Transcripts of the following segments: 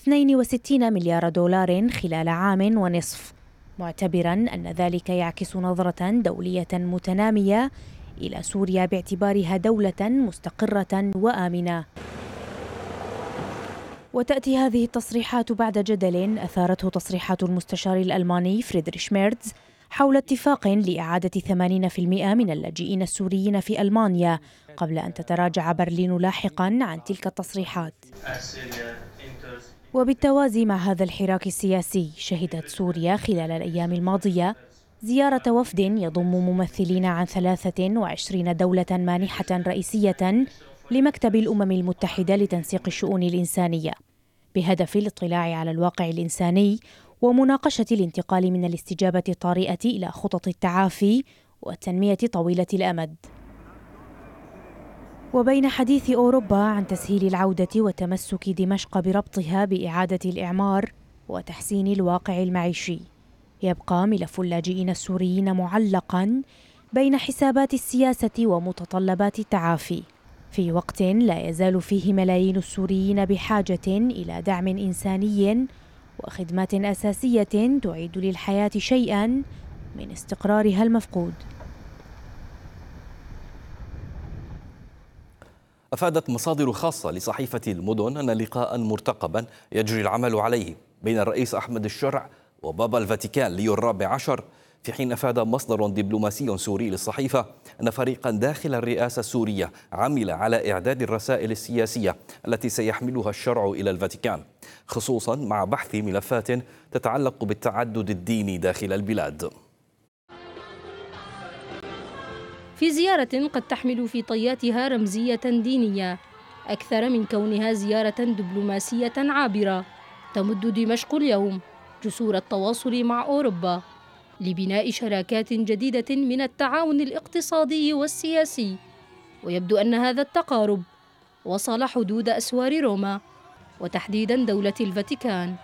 62 مليار دولار خلال عام ونصف، معتبرا أن ذلك يعكس نظرة دولية متنامية إلى سوريا باعتبارها دولة مستقرة وآمنة. وتأتي هذه التصريحات بعد جدل أثارته تصريحات المستشار الألماني فريدريش ميرتز حول اتفاق لإعادة 80% من اللاجئين السوريين في ألمانيا، قبل أن تتراجع برلين لاحقا عن تلك التصريحات. وبالتوازي مع هذا الحراك السياسي، شهدت سوريا خلال الأيام الماضية زيارة وفد يضم ممثلين عن 23 دولة مانحة رئيسية لمكتب الأمم المتحدة لتنسيق الشؤون الإنسانية، بهدف الاطلاع على الواقع الإنساني ومناقشة الانتقال من الاستجابة الطارئة إلى خطط التعافي والتنمية طويلة الأمد. وبين حديث أوروبا عن تسهيل العودة وتمسك دمشق بربطها بإعادة الإعمار وتحسين الواقع المعيشي، يبقى ملف اللاجئين السوريين معلقاً بين حسابات السياسة ومتطلبات التعافي، في وقت لا يزال فيه ملايين السوريين بحاجة إلى دعم إنساني وخدمات أساسية تعيد للحياة شيئاً من استقرارها المفقود. أفادت مصادر خاصة لصحيفة المدن أن لقاء مرتقبا يجري العمل عليه بين الرئيس أحمد الشرع وبابا الفاتيكان ليو ال14، في حين أفاد مصدر دبلوماسي سوري للصحيفة أن فريقا داخل الرئاسة السورية عمل على إعداد الرسائل السياسية التي سيحملها الشرع إلى الفاتيكان، خصوصا مع بحث ملفات تتعلق بالتعدد الديني داخل البلاد. في زيارة قد تحمل في طياتها رمزية دينية أكثر من كونها زيارة دبلوماسية عابرة، تمد دمشق اليوم جسور التواصل مع أوروبا لبناء شراكات جديدة من التعاون الاقتصادي والسياسي، ويبدو أن هذا التقارب وصل حدود أسوار روما وتحديدا دولة الفاتيكان.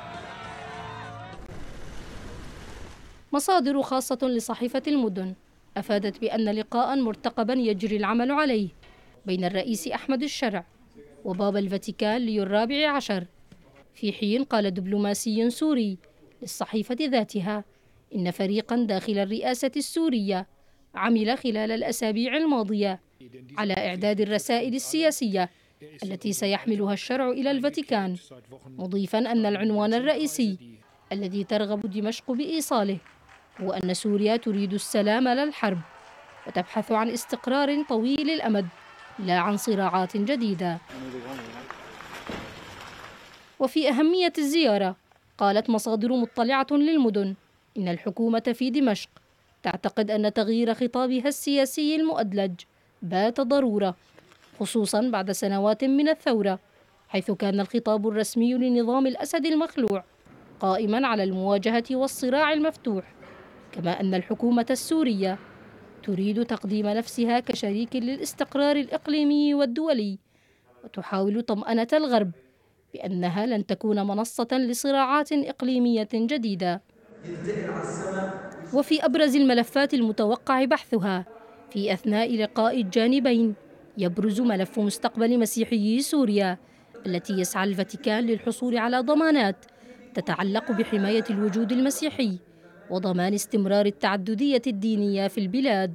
مصادر خاصة لصحيفة المدن أفادت بأن لقاء مرتقبا يجري العمل عليه بين الرئيس أحمد الشرع وبابا الفاتيكان ليو ال14، في حين قال دبلوماسي سوري للصحيفة ذاتها إن فريقا داخل الرئاسة السورية عمل خلال الأسابيع الماضية على إعداد الرسائل السياسية التي سيحملها الشرع إلى الفاتيكان، مضيفا أن العنوان الرئيسي الذي ترغب دمشق بإيصاله هو أن سوريا تريد السلام لا الحرب، وتبحث عن استقرار طويل الأمد لا عن صراعات جديدة. وفي أهمية الزيارة، قالت مصادر مطلعة للمدن إن الحكومة في دمشق تعتقد أن تغيير خطابها السياسي المؤدلج بات ضرورة، خصوصا بعد سنوات من الثورة، حيث كان الخطاب الرسمي لنظام الأسد المخلوع قائما على المواجهة والصراع المفتوح، كما أن الحكومة السورية تريد تقديم نفسها كشريك للاستقرار الإقليمي والدولي، وتحاول طمأنة الغرب بأنها لن تكون منصة لصراعات إقليمية جديدة. وفي أبرز الملفات المتوقع بحثها في أثناء لقاء الجانبين يبرز ملف مستقبل مسيحيي سوريا، التي يسعى الفاتيكان للحصول على ضمانات تتعلق بحماية الوجود المسيحي وضمان استمرار التعددية الدينية في البلاد.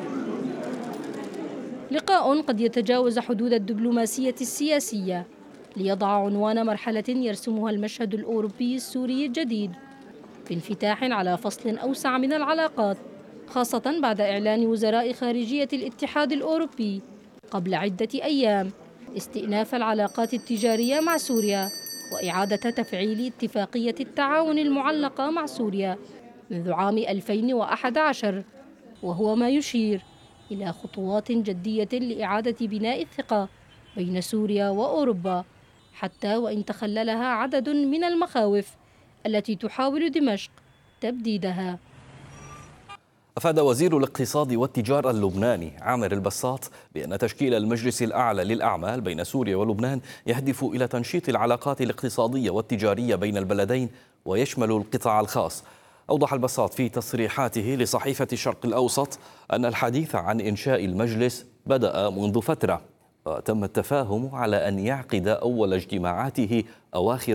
لقاء قد يتجاوز حدود الدبلوماسية السياسية ليضع عنوان مرحلة يرسمها المشهد الأوروبي السوري الجديد في انفتاح على فصل أوسع من العلاقات، خاصة بعد إعلان وزراء خارجية الاتحاد الأوروبي قبل عدة أيام استئناف العلاقات التجارية مع سوريا وإعادة تفعيل اتفاقية التعاون المعلقة مع سوريا منذ عام 2011، وهو ما يشير إلى خطوات جدية لإعادة بناء الثقة بين سوريا وأوروبا، حتى وإن تخللها عدد من المخاوف التي تحاول دمشق تبديدها. أفاد وزير الاقتصاد والتجارة اللبناني عامر البساط بأن تشكيل المجلس الأعلى للأعمال بين سوريا ولبنان يهدف إلى تنشيط العلاقات الاقتصادية والتجارية بين البلدين ويشمل القطاع الخاص. أوضح البساط في تصريحاته لصحيفة الشرق الأوسط أن الحديث عن إنشاء المجلس بدأ منذ فترة، وتم التفاهم على أن يعقد أول اجتماعاته أواخر